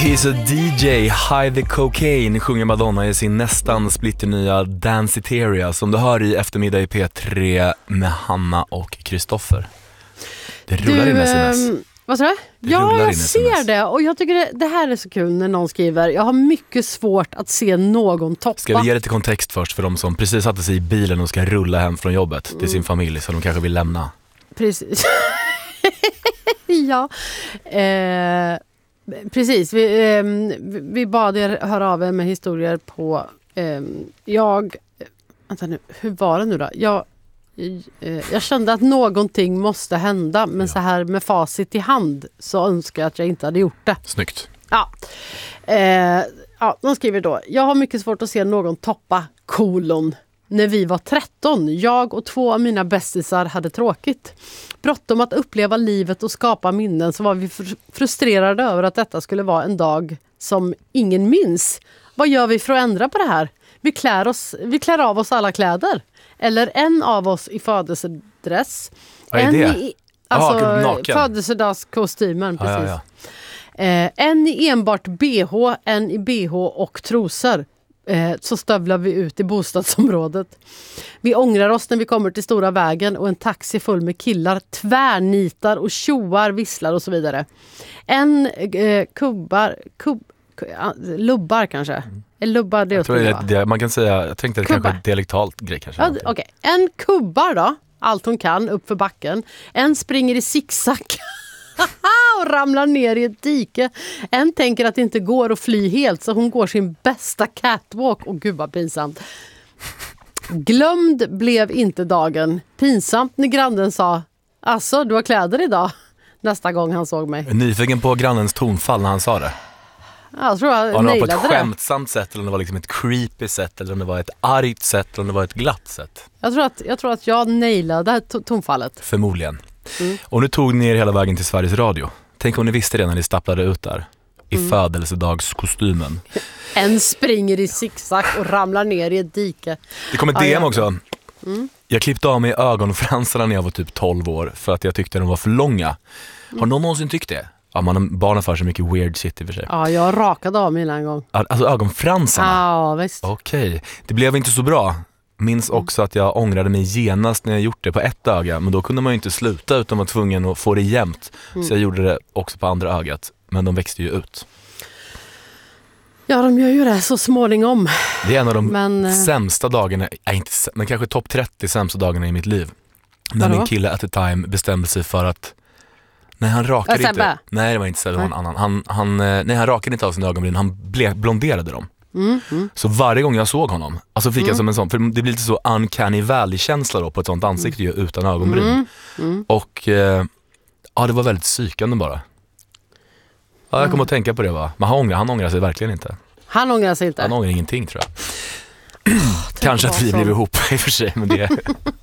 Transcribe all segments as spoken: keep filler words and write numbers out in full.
He's a D J, High the Cocaine, sjunger Madonna i sin nästan splitternya Danciteria som du hör i eftermiddag i P tre med Hanna och Kristoffer. Det rullar du, in sms. Um, vad sa du? Ja, jag ser det. Och jag tycker det, det här är så kul när någon skriver: jag har mycket svårt att se någon toppa. Ska vi ge lite kontext först för de som precis satte sig i bilen och ska rulla hem från jobbet till sin familj så de kanske vill lämna? Precis. ja. Eh, precis. Vi, eh, vi bad er höra av er med historier på... Eh, jag... Vänta nu, hur var det nu då? Jag... Jag kände att någonting måste hända, men ja. Så här med facit i hand så önskar jag att jag inte hade gjort det. Snyggt. Ja. Eh, ja, de skriver då: jag har mycket svårt att se någon toppa kolon. När vi var tretton, jag och två av mina bästisar hade tråkigt. Bråttom att uppleva livet och skapa minnen, så var vi fr- frustrerade över att detta skulle vara en dag som ingen minns. Vad gör vi för att ändra på det här? Vi klär, oss, vi klär av oss alla kläder. Eller en av oss i födelsedress. Vad är en det? I, alltså Aha, födelsedagskostymen, precis. Ja, ja, ja. Eh, en i enbart B H, en i B H och trosor. Eh, så stövlar vi ut i bostadsområdet. Vi ångrar oss när vi kommer till stora vägen och en taxi full med killar tvärnitar och tjoar, visslar och så vidare. En eh, kubbar, kub, lubbar kanske. Mm. Lubbar, det jag tror det, det, man kan säga, jag tänkte det kubbar. kanske dialektalt grej kanske. Ja, okej. Okay. En kubbar då, allt hon kan, upp för backen. En springer i zigzag och ramlar ner i ett dike. En tänker att det inte går att fly helt, så hon går sin bästa catwalk. Och gud vad pinsamt. Glömd blev inte dagen. Pinsamt när grannen sa: alltså, du har kläder idag. Nästa gång han såg mig. Nyfiken på grannens tonfall när han sa det. Jag tror jag om det var på ett det. skämtsamt sätt, eller om det var liksom ett creepy sätt, eller om det var ett argt sätt, eller om det var ett glatt sätt. Jag tror att jag, tror att jag nailade det här to- tonfallet. Förmodligen. Mm. Och nu tog ni er hela vägen till Sveriges Radio. Tänk om ni visste det när ni stapplade ut där. I mm. födelsedagskostymen. En springer i zigzag och ramlar ner i ett dike. Det kom ett D M också. Mm. Jag klippte av mig ögonfransarna när jag var typ tolv år för att jag tyckte de var för långa. Mm. Har någon någonsin tyckt det? Ja, man barnen för så mycket weird shit i för sig. Ja, jag rakade av mig en gång. Alltså ögonfransarna? Ja, visst. Okej, okay. Det blev inte så bra. Minns också att jag ångrade mig genast när jag gjort det på ett öga. Men då kunde man ju inte sluta utan var tvungen att få det jämnt. Mm. Så jag gjorde det också på andra ögat. Men de växte ju ut. Ja, de gör ju det så småningom. Det är en av de men, sämsta dagarna, nej, inte, men kanske topp trettio sämsta dagarna i mitt liv. När vadå? Min kille at the time bestämde sig för att nej, han rakade inte. Nej, det var inte så, det var en annan. Han, han, nej, han rakade inte av sina ögonbryn, han ble, blonderade dem. Mm, mm. Så varje gång jag såg honom, alltså fick jag mm. som en sån, för det blir lite så uncanny valley-känsla då på ett sånt ansikte mm. ju, utan ögonbryn. Mm. Mm. Och eh, ja, det var väldigt psykande bara. Ja, jag kommer mm. att tänka på det, va. Men han ångrar, han ångrar sig verkligen inte. Han ångrar sig inte? Han ångrar ingenting, tror jag. Oh, kanske att vi så. blev ihop i och för sig, men det...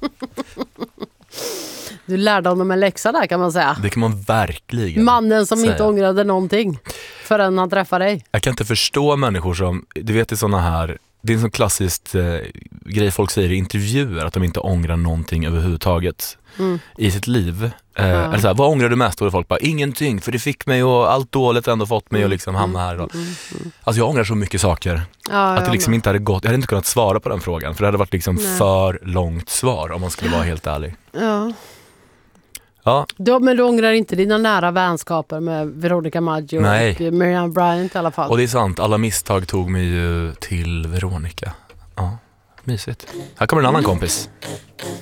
Du lärde honom en läxa där, kan man säga. Det kan man verkligen Mannen som säga. Inte ångrade någonting förrän han träffade dig. Jag kan inte förstå människor som, du vet, det är såna här, det är en sån klassiskt eh, grej folk säger i intervjuer, att de inte ångrar någonting överhuvudtaget mm. i sitt liv. Eh, ja. Eller så här, vad ångrar du mest? Och folk bara, ingenting, för det fick mig och allt dåligt ändå fått mig mm. att liksom hamna här. Och, mm. Mm. Alltså jag ångrar så mycket saker. Ja, att det liksom inte hade gått, jag hade inte kunnat svara på den frågan, för det hade varit liksom Nej. för långt svar om man skulle vara helt ärlig. Ja. Ja. Du, men du ångrar inte dina nära vänskaper med Veronica Maggio Nej. och Miriam Bryant i alla fall? Och det är sant, alla misstag tog mig ju till Veronica. Ja, mysigt. Här kommer en annan kompis.